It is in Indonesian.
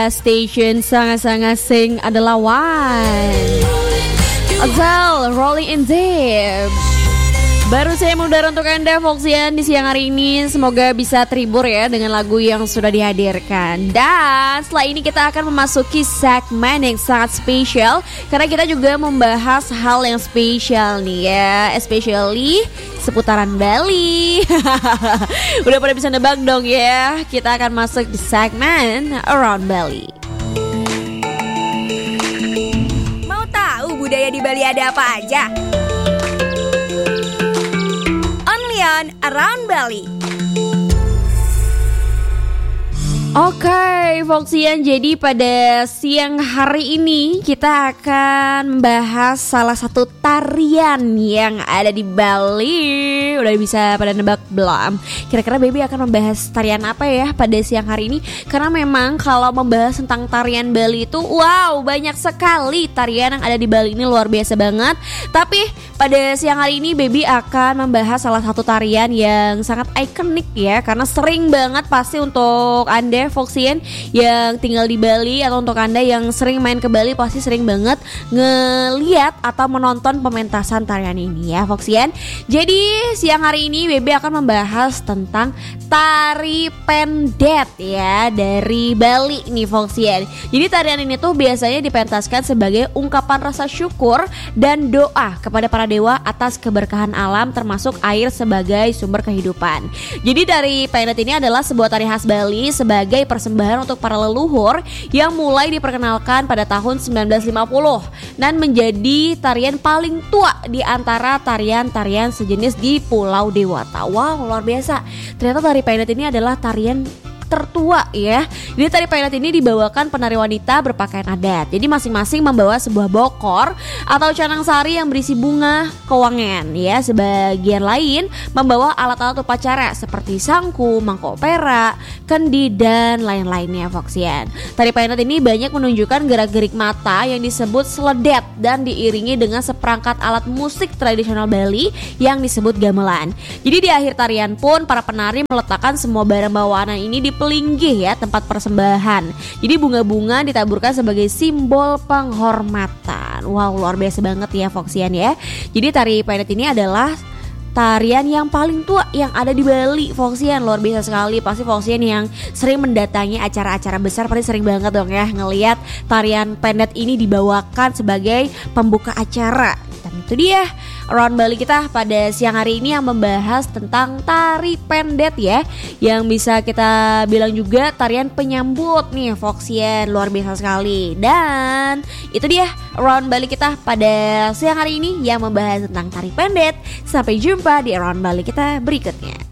Station sangat-sangat sing adalah One Adele, Rolling in Deep. Baru saya mengudara untuk Anda Foxian di siang hari ini. Semoga bisa terhibur ya dengan lagu yang sudah dihadirkan. Dan setelah ini kita akan memasuki segmen yang sangat spesial, karena kita juga membahas hal yang spesial nih ya, especially seputaran Bali. Udah pada bisa nebak dong ya. Kita akan masuk di segmen Around Bali. Mau tahu budaya di Bali ada apa aja? Around Bali. Oke, Foxian, jadi pada siang hari ini kita akan membahas salah satu tarian yang ada di Bali. Udah bisa pada nebak belum? Kira-kira Baby akan membahas tarian apa ya pada siang hari ini? Karena memang kalau membahas tentang tarian Bali itu, wow, banyak sekali tarian yang ada di Bali ini, luar biasa banget. Tapi pada siang hari ini Baby akan membahas salah satu tarian yang sangat ikonik ya, karena sering banget pasti untuk Anda Foxian yang tinggal di Bali, atau untuk Anda yang sering main ke Bali pasti sering banget ngeliat atau menonton pementasan tarian ini ya Foxian. Jadi siang hari ini Bebe akan membahas tentang tari pendet ya dari Bali nih Foxian. Jadi tarian ini tuh biasanya dipentaskan sebagai ungkapan rasa syukur dan doa kepada para dewa atas keberkahan alam, termasuk air sebagai sumber kehidupan. Jadi tari pendet ini adalah sebuah tari khas Bali sebagai persembahan untuk para leluhur yang mulai diperkenalkan pada tahun 1950 dan menjadi tarian paling tua di antara tarian-tarian sejenis di Pulau Dewata. Wow, luar biasa. Ternyata tari pendet ini adalah tarian tertua ya. Jadi tari pendet ini dibawakan penari wanita berpakaian adat. Jadi masing-masing membawa sebuah bokor atau canang sari yang berisi bunga kewangan ya. Sebagian lain membawa alat-alat upacara seperti sangku, mangkok perak, kendi dan lain-lainnya Foxian. Tari pendet ini banyak menunjukkan gerak-gerik mata yang disebut seledet dan diiringi dengan seperangkat alat musik tradisional Bali yang disebut gamelan. Jadi di akhir tarian pun para penari meletakkan semua barang bawaan ini di pelinggih ya, tempat persembahan. Jadi bunga-bunga ditaburkan sebagai simbol penghormatan. Wow, luar biasa banget ya Foxian ya. Jadi tari pendet ini adalah tarian yang paling tua yang ada di Bali Foxian. Luar biasa sekali. Pasti Foxian yang sering mendatangi acara-acara besar pasti sering banget dong ya ngelihat tarian pendet ini dibawakan sebagai pembuka acara. Dan itu dia Around Bali kita pada siang hari ini yang membahas tentang tari pendet ya, yang bisa kita bilang juga tarian penyambut nih Foxian. Luar biasa sekali. Dan itu dia Around Bali kita pada siang hari ini yang membahas tentang tari pendet. Sampai jumpa di Around Bali kita berikutnya.